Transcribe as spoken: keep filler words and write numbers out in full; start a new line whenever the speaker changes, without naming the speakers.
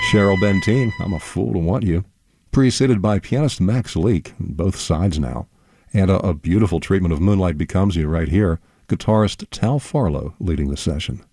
Cheryl Benteen, I'm a Fool to Want You. Preceded by pianist Max Leake, both sides now. And a, a beautiful treatment of Moonlight Becomes You right here. Guitarist Tal Farlow leading the session.